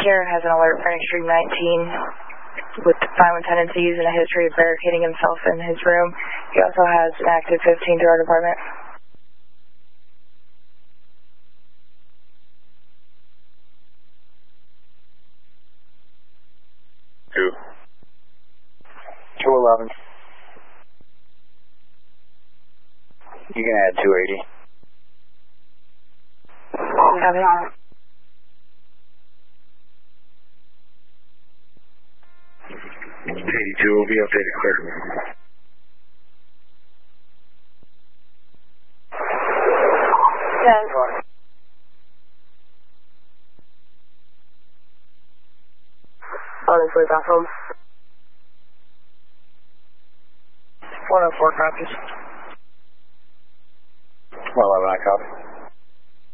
Karen has an alert for Extreme 19 with violent tendencies and a history of barricading himself in his room. He also has an active 15 through our department. Two. 211. You can add 280. Have it on. Two will be updated clear. Yes. On his way back home. 104 copies. 111, I copy.